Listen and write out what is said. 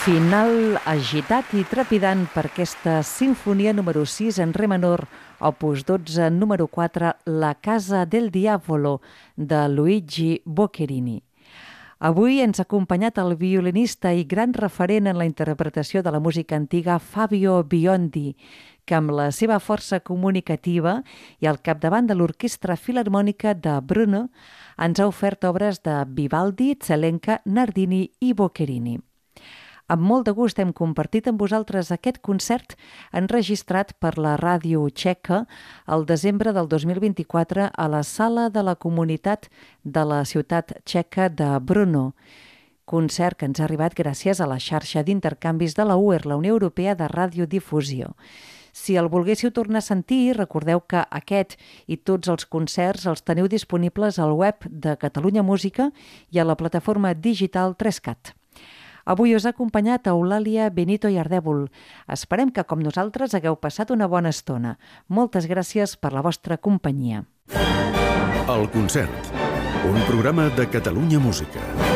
Final agitat i trepidant per aquesta sinfonia número 6 en re menor, opus 12, número 4, La Casa del Diavolo, de Luigi Boccherini. Avui ens ha acompanyat el violinista i gran referent en la interpretació de la música antiga Fabio Biondi, que amb la seva força comunicativa i al capdavant de l'Orquestra Filharmònica de Brno ens ha ofert obres de Vivaldi, Zelenka, Nardini i Boccherini. Amb molt de gust hem compartit amb vosaltres aquest concert enregistrat per la ràdio txeca el desembre del 2024 a la Sala de la Comunitat de la ciutat txeca de Brno. Concert que ens ha arribat gràcies a la xarxa d'intercanvis de la UER, la Unió Europea de Radiodifusió. Si el volguéssiu tornar a sentir, recordeu que aquest i tots els concerts els teniu disponibles al web de Catalunya Música i a la plataforma digital 3CAT. Avui us ha acompanyat Eulàlia Benito i Ardèvol. Esperem que, com nosaltres, hagueu passat una bona estona. Moltes gràcies per la vostra companyia. El concert, un programa de Catalunya Música.